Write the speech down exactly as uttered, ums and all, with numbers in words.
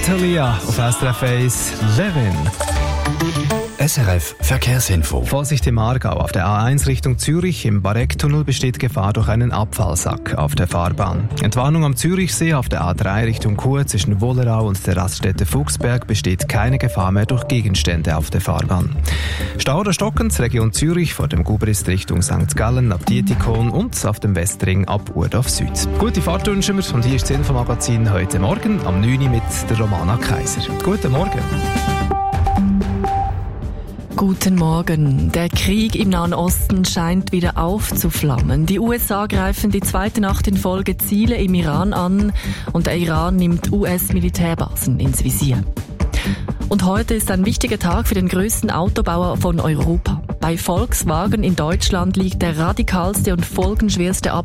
Thalia auf S R F eins, Levin. S R F Verkehrsinfo. Vorsicht im Aargau. Auf der A eins Richtung Zürich im Barecktunnel besteht Gefahr durch einen Abfallsack auf der Fahrbahn. Entwarnung am Zürichsee auf der A drei Richtung Chur zwischen Wollerau und der Raststätte Fuchsberg besteht keine Gefahr mehr durch Gegenstände auf der Fahrbahn. Stau oder Stockens, Region Zürich vor dem Gubrist Richtung Sankt Gallen ab Dietikon und auf dem Westring ab Urdorf Süd. Gute Fahrt wünschen wir und hier ist das Infomagazin heute Morgen am neun Uhr mit der Romana Kaiser. Guten Morgen. Guten Morgen. Der Krieg im Nahen Osten scheint wieder aufzuflammen. Die U S A greifen die zweite Nacht in Folge Ziele im Iran an und der Iran nimmt U S-Militärbasen ins Visier. Und heute ist ein wichtiger Tag für den grössten Autobauer von Europa. Bei Volkswagen in Deutschland liegt der radikalste und folgenschwerste Ab